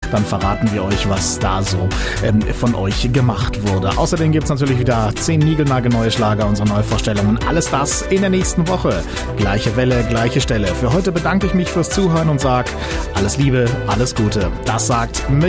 dann verraten wir euch, was da so von euch gemacht wurde. Außerdem gibt es natürlich wieder 10 niegelnagelneue Schlager, unsere Neuvorstellungen. Alles das in der nächsten Woche. Gleiche Welle, gleiche Stelle. Für heute bedanke ich mich fürs Zuhören und sage alles Liebe, alles Gute. Das sagt